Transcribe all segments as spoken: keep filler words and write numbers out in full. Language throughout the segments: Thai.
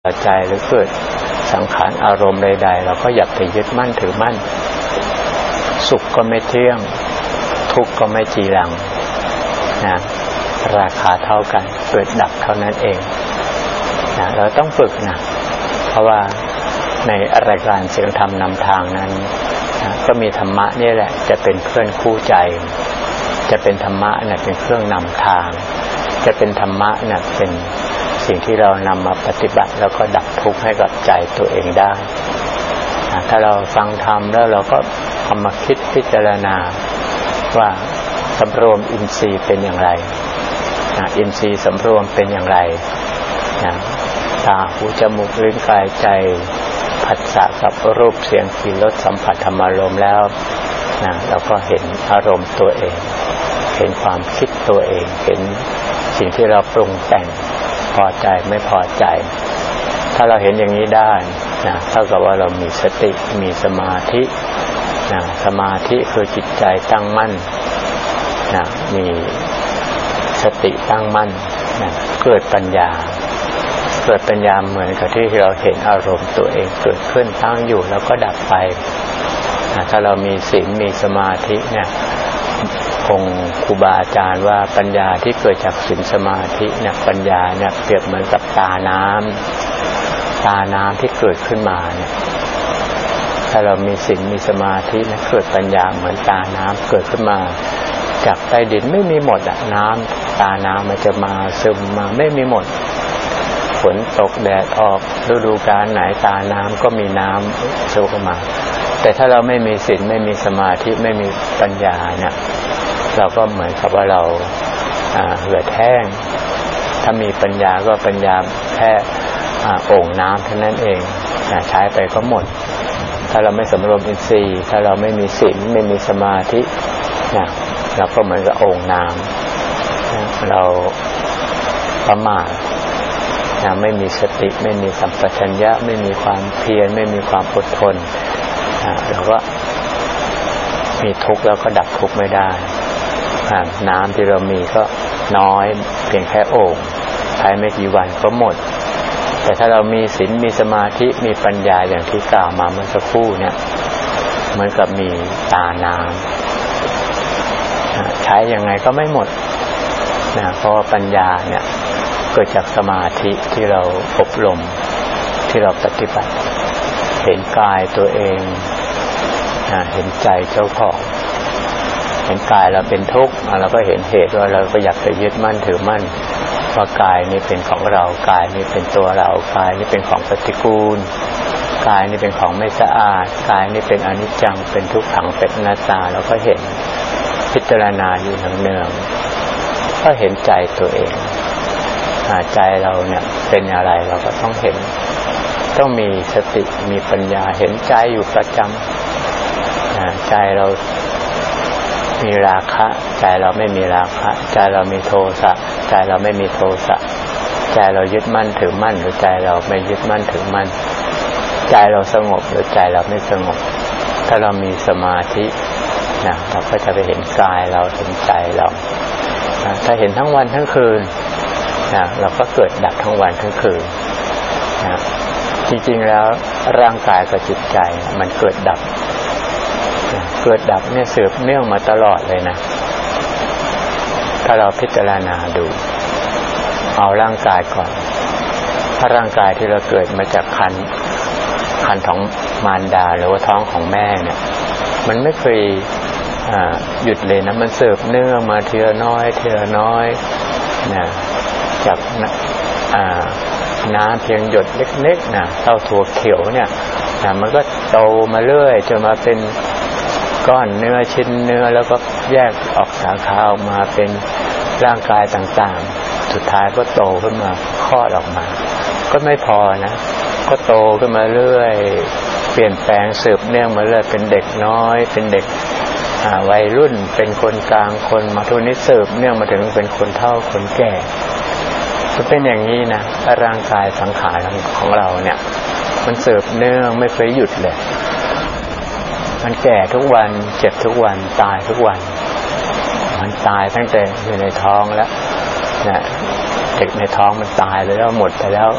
ใจหรือเกิดสังขารอารมณ์ใดๆเราก็อย่าไปยึดมั่นถือมั่นสุขก็ไม่เที่ยงทุกข์ก็ไม่จีรังนะราคาเท่ากันเกิดดับเท่านั้นเองนะเราต้องฝึกนะเพราะว่าในรายการเสียงธรรมนำทางนั้นนะก็มีธรรมะนี่แหละจะเป็นเพื่อนคู่ใจจะเป็นธรรมะนะเป็นเครื่องนำทางจะเป็นธรรมะนะเป็นสิ่งที่เรานำมาปฏิบัติแล้วก็ดับทุกข์ให้กับใจตัวเองได้นะถ้าเราฟังธรรมแล้วเราก็เอามาคิดพิจารณาว่าสำรวมอินทรีย์เป็นอย่างไรนะอินทรีย์สำรวมเป็นอย่างไรนะตาหูจมูกลิ้นกายใจผัสสะกับรูปเสียงกลิ่นรสสัมผัสธรรมารมณ์แล้วนะเราก็เห็นอารมณ์ตัวเองเห็นความคิดตัวเองเห็นสิ่งที่เราปรุงแต่งพอใจไม่พอใจถ้าเราเห็นอย่างนี้ได้นะเท่ากับว่าเรามีสติมีสมาธินะสมาธิคือจิตใจตั้งมั่นนะมีสติตั้งมั่นนะเกิดปัญญาเกิดปัญญาเหมือนกับที่เราเห็นอารมณ์ตัวเองเกิดขึ้นตั้งอยู่แล้วก็ดับไปนะถ้าเรามีศีลมีสมาธิเนี่ยคงครูบาอาจารย์ว่าปัญญาที่เกิดจากศีลสมาธิเนี่ยปัญญาเนี่ยเปรียบเหมือนกับตาน้ำตาน้ำที่เกิดขึ้นมาเนี่ยถ้าเรามีศีลมีสมาธินะเกิดปัญญาเหมือนตาน้ำเกิดขึ้นมาจากใต้ดินไม่มีหมดอะน้ำตาน้ำมันจะมาซึมมาไม่มีหมดฝนตกแดดออกฤดูกาลไหนตาน้ำก็มีน้ำซึมเข้ามาแต่ถ้าเราไม่มีศีลไม่มีสมาธิไม่มีปัญญาเนี่ยเราก็เหมือนกับว่าเราเหือดแห้งถ้ามีปัญญาก็ปัญญาแค่โอ่งน้ำเท่านั้นเองใช้ไปก็หมดถ้าเราไม่สำรวมอินทรีย์ถ้าเราไม่มีศีลไม่มีสมาธินะเราก็เหมือนกับโอ่งน้ำนะเราประมาทนะไม่มีสติไม่มีสัมปชัญญะไม่มีความเพียรไม่มีความอดทนนะเราก็มีทุกข์แล้วก็ดับทุกข์ไม่ได้น้ำที่เรามีก็น้อยเพียงแค่โอ่งใช้ไม่กี่วันก็หมดแต่ถ้าเรามีศีลมีสมาธิมีปัญญาอย่างที่กล่าวมาเมื่อสักครู่เนี่ยเหมือนกับมีตาน้ำใช้ยังไงก็ไม่หมดนะเพราะว่าปัญญาเนี่ยเกิดจากสมาธิที่เราอบรมที่เราปฏิบัติเห็นกายตัวเองนะเห็นใจเจ้าของเห็นกายเราเป็นทุกข์เราก็เห็นเหตุว่าเราก็อยากไปยึดมั่นถือมั่นว่ากายนี้เป็นของเรากายนี้เป็นตัวเรากายนี้เป็นของปฏิกูลกายนี้เป็นของไม่สะอาดกายนี้เป็นอนิจจังเป็นทุกขังเป็นอนัตตาเราก็เห็นพิจารณาอยู่เนืองๆก็เห็นใจตัวเองใจเราเนี่ยเป็นอะไรเราก็ต้องเห็นต้องมีสติมีปัญญาเห็นใจอยู่ประจำใจเรามีราคะใจเราไม่มีราคะใจเรามีโทสะใจเราไม่มีโทสะใจเรายึดมั่นถือมั่นหรือใจเราไม่ยึดมั่นถือมั่นใจเราสงบหรือใจเราไม่สงบถ้าเรามีสมาธินะเราก็จะไปเห็นกายเราเห็นใจเรานะถ้าเห็นทั้งวันทั้งคืนนะเราก็เกิดดับทั้งวันทั้งคืนนะจริงๆแล้วร่างกายกับจิตใจมันเกิดดับเกิดดับเนี่ยสืบเนื่องมาตลอดเลยนะถ้าเราพิจารณาดูเอาร่างกายก่อนถ้าร่างกายที่เราเกิดมาจากครรภ์ครรภ์ของมารดาหรือว่าท้องของแม่เนี่ยมันไม่เคยหยุดเลยนะมันสืบเนื่องมาทีละน้อยทีละน้อยนะจากน้ำเพียงหยดเล็กๆนะเท่าถั่วเขียวเนี่ยนะมันก็โตมาเรื่อยจนมาเป็นก้อนเนื้อชิ้นเนื้อแล้วก็แยกออกสาขาออกมาเป็นร่างกายต่างๆสุดท้ายก็โตขึ้นมาคลอดออกมาก็ไม่พอนะก็โตขึ้นมาเรื่อยเปลี่ยนแปลงสืบเนื่องมาเรื่อยเป็นเด็กน้อยเป็นเด็กวัยรุ่นเป็นคนกลางคนมาทุนี้สืบเนื่องมาถึงเป็นคนเฒ่าคนแก่จะเป็นอย่างนี้นะร่างกายสังขารของเราเนี่ยมันสืบเนื่องไม่เคยหยุดเลยมันแก่ทุกวันเจ็บทุกวันตายทุกวันมันตายตั้งแต่อยู่ในท้องแล้วเนี่ยเด็กในท้องมันตายไปแล้วหมดไปแล้ว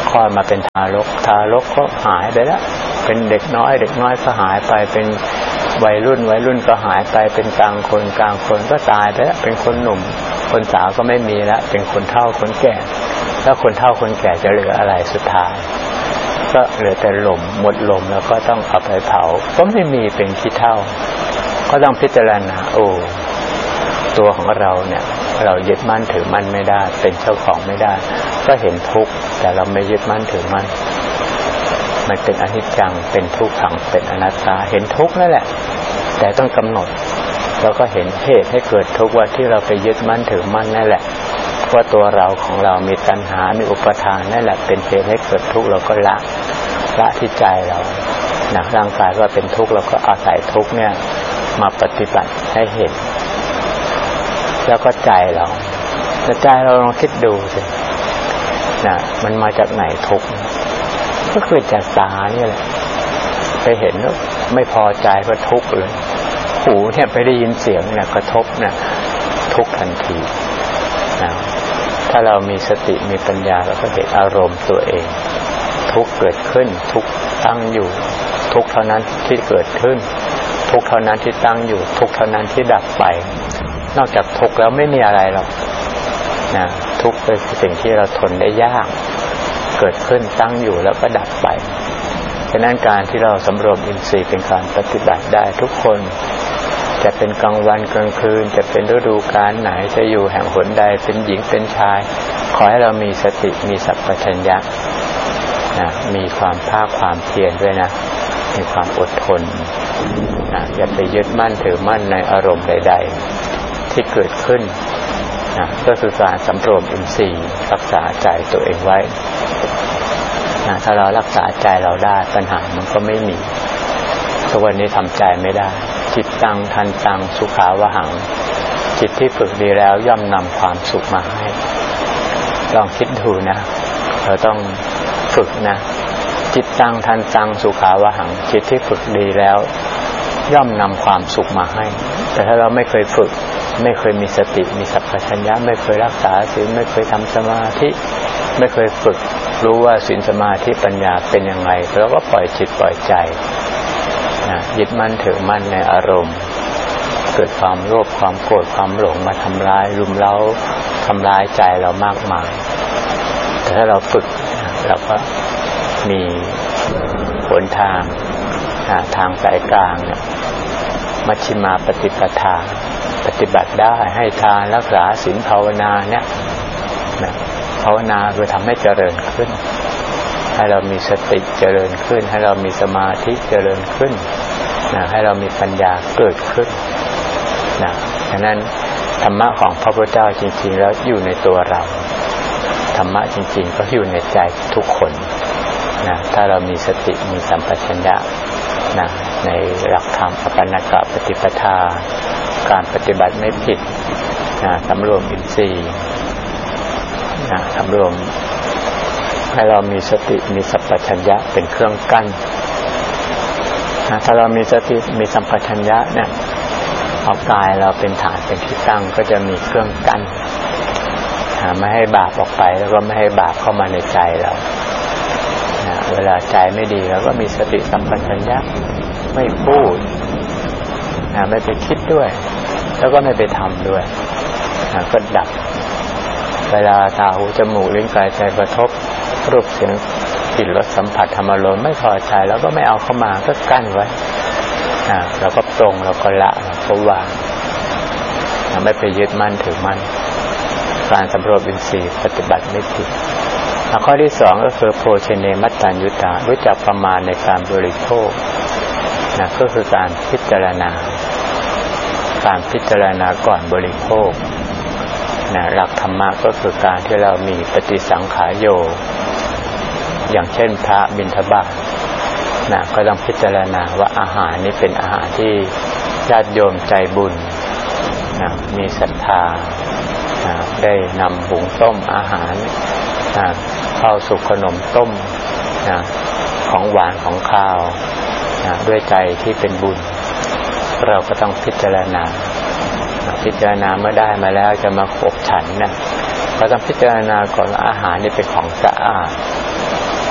คลอดมาเป็นทารกทารกก็หายไปแล้วเป็นเด็กน้อยเด็กน้อยก็หายไปเป็นวัยรุ่นวัยรุ่นก็หายไปเป็นกลางคนกลางคนก็ตายไปแล้วเป็นคนหนุ่มคนสาวก็ไม่มีแล้วเป็นคนเฒ่าคนแก่แล้วคนเฒ่าคนแก่จะเหลืออะไรสุดท้ายก็เหลือแต่ลมหมดลมแล้วก็ต้องเอาไปเผาก็ไม่มีเป็นขี้เถ้าก็ต้องพิจารณาโอ้ตัวของเราเนี่ยเรายึดมั่นถือมั่นไม่ได้เป็นเจ้าของไม่ได้ก็เห็นทุกข์แต่เราไม่ยึดมั่นถือมั่นมันเป็นอนิจจังเป็นทุกขังเป็นอนัตตาเห็นทุกข์นั่นแหละแต่ต้องกำหนดแล้วก็เห็นเหตุให้เกิดทุกข์ว่าที่เราไปยึดมั่นถือมั่นนั่นแหละว่าตัวเราของเรามีตัณหามีอุปทานนั่นแหละเป็นเหตุให้เกิดทุกข์เราก็ละละที่ใจเราหนักร่างกายก็เป็นทุกข์เราก็อาศัยทุกข์เนี่ยมาปฏิบัติให้เห็นแล้วก็ใจเราแต่ใจเราลองคิดดูสินะมันมาจากไหนทุกข์ก็คือจากตานี่แหละไปเห็นแล้วไม่พอใจก็ทุกข์เลยหูเนี่ยไปได้ยินเสียงเนี่ยกระทบเนี่ยทุกข์ทันทีนะถ้าเรามีสติมีปัญญาเราก็เห็นอารมณ์ตัวเองทุกข์เกิดขึ้นทุกข์ตั้งอยู่ทุกข์เท่านั้นที่เกิดขึ้นทุกข์เท่านั้นที่ตั้งอยู่ทุกข์เท่านั้นที่ดับไปนอกจากทุกข์แล้วไม่มีอะไรหรอกนะทุกข์เป็นสิ่งที่เราทนได้ยากเกิดขึ้นตั้งอยู่แล้วก็ดับไปฉะนั้นการที่เราสำรวมอินทรีย์เป็นการปฏิบัติได้ทุกคนจะเป็นกลางวันกลางคืนจะเป็นฤดูกาลไหนจะอยู่แห่งหนใดเป็นหญิงเป็นชายขอให้เรามีสติมีสัพพัญญะนะมีความภาคความเพียรด้วยนะมีความอดทนนะอย่าไปยึดมั่นถือมั่นในอารมณ์ใดๆที่เกิดขึ้นนะก็คือการสำรวมอินทรีย์รักษาใจตัวเองไว้นะถ้าเรารักษาใจเราได้ปัญหามันก็ไม่มีทุกวันนี้ทำใจไม่ได้จิตตังทันตังสุขาวหังจิตที่ฝึกดีแล้วย่อมนำความสุขมาให้ลองคิดดูนะเราต้องฝึกนะจิตตังทันตังสุขาวหังจิตที่ฝึกดีแล้วย่อมนำความสุขมาให้แต่ถ้าเราไม่เคยฝึกไม่เคยมีสติมีสัพพัญญะไม่เคยรักษาศีลไม่เคยทำสมาธิไม่เคยฝึกรู้ว่าศีลสมาธิปัญญาเป็นยังไงเราก็ปล่อยจิตปล่อยใจนะยึดมั่นถือมั่นในอารมณ์เกิดความโลภความโกรธความหลงมาทำร้ายรุมเร้าทำร้ายใจเรามากมายแต่ถ้าเราฝึกเราก็มีหนทางทางสายกลางเนี่ยมัชฌิมาปฏิปทาปฏิบัติได้ให้ทานรักษาศีลภาวนาเนี่ยนะภาวนาคือทำให้เจริญขึ้นให้เรามีสติเจริญขึ้นให้เรามีสมาธิเจริญขึ้นนะให้เรามีปัญญาเกิดขึ้นนะฉะนั้นธรรมะของพระพุทธเจ้าจริงๆแล้วอยู่ในตัวเราธรรมะจริงๆก็อยู่ในใจทุกคนนะถ้าเรามีสติมีสัมปชัญญะนะในหลักธรรมอปันนกปฏิปทาการปฏิบัติไม่ผิดนะสำรวมอินทรีย์นะสำรวมให้เรามีสติมีสัพพัญญะเป็นเครื่องกั้นนะถ้าเรามีสติมีสัมปชัญญะเนี่ยเอากายเราเป็นฐานเป็นที่ตั้งก็จะมีเครื่องกั้นไม่ให้บาปออกไปแล้วก็ไม่ให้บาปเข้ามาในใจเรานะเวลาใจไม่ดีเราก็มีสติสัมปชัญญะไม่พูดนะไม่ไปคิดด้วยแล้วก็ไม่ไปทำด้วยนะก็ดับเวลาตาหูจมูกลิ้นกายใจกระทบรูปเสียงกลิ่นรสสัมผัสธรรมารมณ์ไม่พอใจแล้วก็ไม่เอาเข้ามาก็กั้นไว้นะเราก็ปรงเราก็ละเราก็วางนะไม่ไปยึดมั่นถือมั่นการสำรวมอินทรีย์ปฏิบัติไม่ผิดข้อที่สองก็คือโภชเนมัตตัญญุตารู้จักประมาณในการบริโภคนะก็คือการพิจารณาการพิจารณาก่อนบริโภคนะหลักธรรมะก็คือการที่เรามีปฏิสังขารโยอย่างเช่นพระบิณฑบาตนะก็ต้องพิจารณาว่าอาหารนี้เป็นอาหารที่ญาติโยมใจบุญนะมีศรัทธานะได้นำหุงต้มอาหารนะข้าวสุกขนมต้มนะของหวานของข้าวนะด้วยใจที่เป็นบุญเราก็ต้องพิจารณาพิจารณาเมื่อได้มาแล้วจะมาขบฉันนะก็ต้องพิจารณาก่อนว่าอาหารนี่เป็นของสะอาด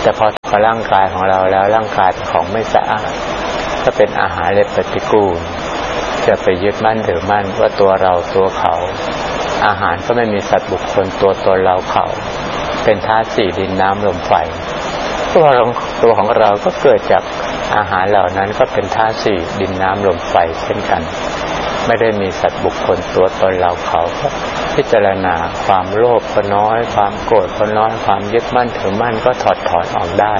แต่พอกับร่างกายของเราแล้วร่างกายเป็นของไม่สะอาดก็เป็นอาหารเล็บปฏิกูลจะไปยึดมั่นถือมั่นว่าตัวเราตัวเขาอาหารก็ไม่มีสัตว์บุคคลตัวตนเราเขาเป็นธาตุสี่ดินน้ำลมไฟตัวของตัวของเราก็เกิดจากอาหารเหล่านั้นก็เป็นธาตุสี่ดินน้ำลมไฟเช่นกันไม่ได้มีสัตว์บุคคลตัวตนเราเขาพิจารณาความโลภก็น้อยความโกรธก็น้อยความยึดมั่นถือมั่นก็ถอดถอนออกได้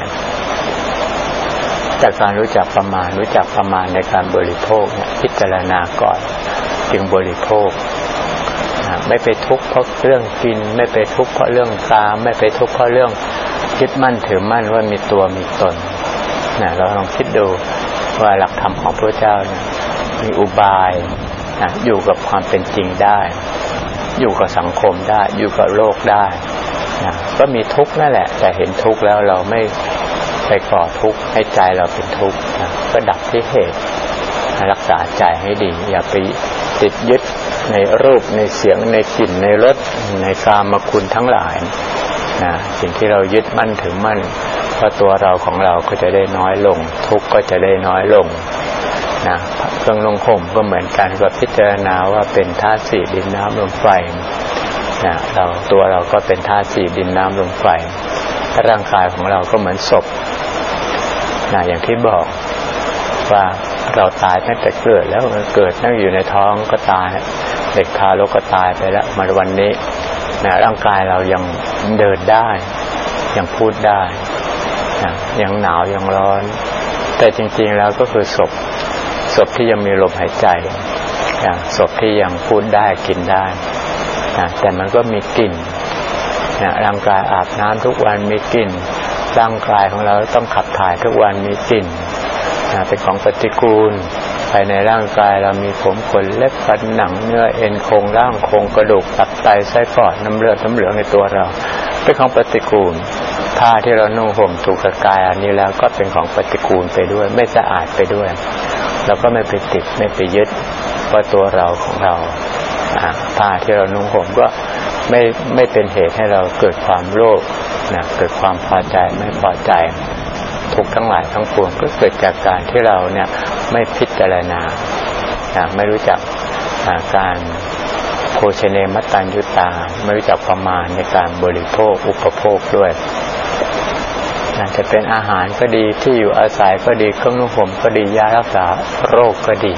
จากการรู้จักประมาณรู้จักประมาณในการบริโภคเนี่ยพิจารณาก่อนจึงบริโภคไม่ไปทุกข์เพราะเรื่องกินไม่ไปทุกข์เพราะเรื่องกามไม่ไปทุกข์เพราะเรื่องยึดมั่นถือมั่นว่ามีตัวมีตนนะเราลองคิดดูว่าหลักธรรมของพระเจ้าเนี่ยมีอุบายนะอยู่กับความเป็นจริงได้อยู่กับสังคมได้อยู่กับโลกได้นะก็มีทุกข์นั่นแหละแต่เห็นทุกข์แล้วเราไม่ไปก่อทุกข์ให้ใจเราเป็นทุกข์นะก็ดับที่เหตุรักษาใจให้ดีอย่าไปติดยึดในรูปในเสียงในกลิ่นในรสในกามคุณทั้งหลายนะสิ่งที่เรายึดมั่นถือมั่นเพราะตัวเราของเราก็จะได้น้อยลงทุกข์ก็จะได้น้อยลงนะเครื่องนุ่งห่มก็เหมือนกันก็พิจารณาว่าเป็นธาตุสี่ดินน้ำลมไฟนะเราตัวเราก็เป็นธาตุสี่ดินน้ำลมไฟร่างกายของเราก็เหมือนศพนะอย่างที่บอกว่าเราตายตั้งแต่เกิดแล้วเกิดนั่งอยู่ในท้องก็ตายเด็กทารกก็ตายไปแล้วมาวันนี้นะร่างกายเรายังเดินได้ยังพูดได้นะยังหนาวยังร้อนแต่จริงๆแล้วก็คือศพศพที่ยังมีลมหายใจนะศพที่ยังพูดได้กินได้นะแต่มันก็มีกลิ่นนะร่างกายอาบน้ำทุกวันมีกลิ่นร่างกายของเราต้องขับถ่ายทุกวันมีกลิ่นเป็นของปฏิกูลภายในร่างกายเรามีผมขนเล็บฟันหนังเนื้อเอ็นโครงร่างโครงกระดูกตับไตไส้ปอดน้ำเลือดน้ำเหลืองในตัวเราเป็นของปฏิกูลผ้าที่เรานุ่งห่มถูกกายอันนี้แล้วก็เป็นของปฏิกูลไปด้วยไม่สะอาดไปด้วยเราก็ไม่ไปติดไม่ไปยึดว่าตัวเราของเราผ้าที่เรานุ่งห่มก็ไม่ไม่เป็นเหตุให้เราเกิดความโลภนะเกิดความพอใจไม่พอใจทุกทั้งหลายทั้งปวงก็เกิดจากการที่เราเนี่ยไม่พิจารณาไม่รู้จักการโภชเนมัตตัญญุตาไม่รู้จักประมาณในการบริโภคอุปโภคด้วยจะเป็นอาหารก็ดีที่อยู่อาศัยก็ดีเครื่องนุ่งห่มก็ดียารักษาโรคก็ดี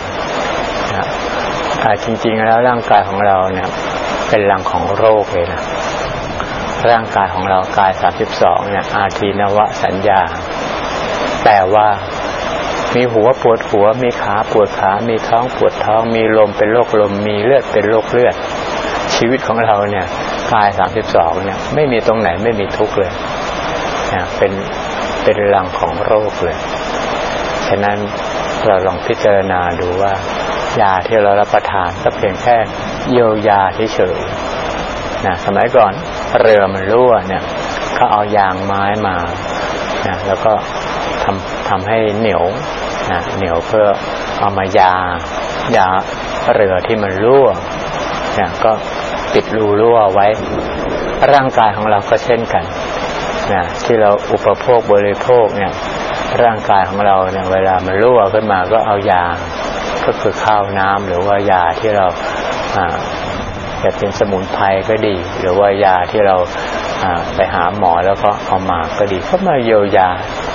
จริงๆแล้วร่างกายของเราเนี่ยเป็นรังของโรคเลยนะร่างกายของเรากายสามสิบสองเนี่ยอาทีนวสัญญาแต่ว่ามีหัวปวดหัวมีขาปวดขามีท้องปวดท้องมีลมเป็นโรคลมมีเลือดเป็นโรคเลือดชีวิตของเราเนี่ยกายสามสิบสองเนี่ยไม่มีตรงไหนไม่มีทุกข์เลยนะเป็นเป็นรังของโรคเลยฉะนั้นเราลองพิจารณาดูว่ายาที่เรารับประทานก็เพียงแค่เยียวยาเฉยๆนะสมัยก่อนเรือมันรั่วเนี่ยเขาเอายางไม้มานะแล้วก็ทำทำให้เหนียวนะเหนียวเพื่อเอามายายาเรือที่มันรั่วนะก็ปิดรูรั่วไว้ร่างกายของเราก็เช่นกันนะที่เราอุปโภคบริโภคเนี่ยร่างกายของเราเนี่ยเวลามันรั่วขึ้นมาก็เอายาก็คือข้าวน้ำหรือว่ายาที่เราอ่าจะเป็นสมุนไพรก็ดีหรือว่ายาที่เราไปหาหมอแล้วก็เอามาก็ดีก็มาเยียวยา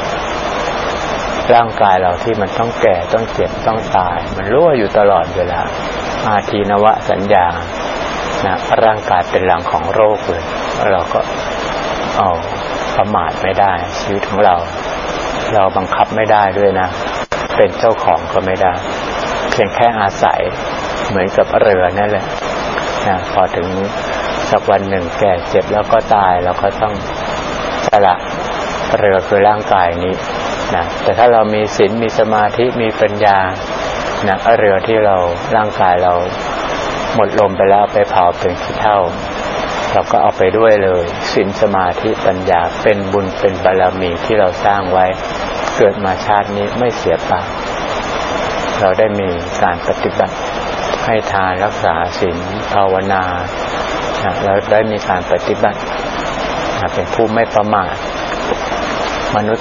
ร่างกายเราที่มันต้องแก่ต้องเจ็บต้องตายมันรั่วอยู่ตลอดเวลาอาทีนวสัญญานะร่างกายเป็นรังของโรคเลยเราก็เอาประมาทไม่ได้ชีวิตของเราเราบังคับไม่ได้ด้วยนะเป็นเจ้าของก็ไม่ได้เพียงแค่อาศัยเหมือนกับเรือนั่นแหละนะพอถึงสักวันหนึ่งแก่เจ็บแล้วก็ตายเราก็ต้องสละเรือคือร่างกายนี้นะแต่ถ้าเรามีศีลมีสมาธิมีปัญญานะเรือที่เราร่างกายเราหมดลมไปแล้วไปเผาเป็นขี้เถ้าเราก็เอาไปด้วยเลยศีลสมาธิปัญญาเป็นบุญเป็นบารมีที่เราสร้างไว้เกิดมาชาตินี้ไม่เสียเปล่าเราได้มีการปฏิบัติให้ทานรักษาศีลภาวนาเราได้มีการปฏิบัติเป็นผู้ไม่ประมาทมนุษย์